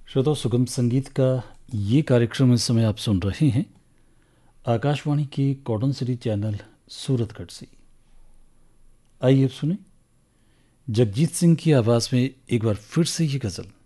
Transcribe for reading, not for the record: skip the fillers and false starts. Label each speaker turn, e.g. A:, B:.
A: श्रोता सुगम संगीत का ये कार्यक्रम इस समय आप सुन रहे हैं आकाशवाणी के कॉटन सिटी चैनल सूरतगढ़ से। आइए अब सुने जगजीत सिंह की आवाज़ में एक बार फिर से ये गज़ल।